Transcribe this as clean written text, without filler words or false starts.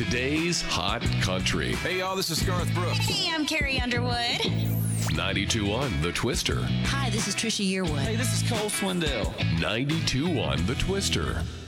today's hot country. Hey, y'all, this is Garth Brooks. Hey, I'm Carrie Underwood. 92.1 The Twister. Hi, this is Trisha Yearwood. Hey, this is Cole Swindell. 92.1 The Twister.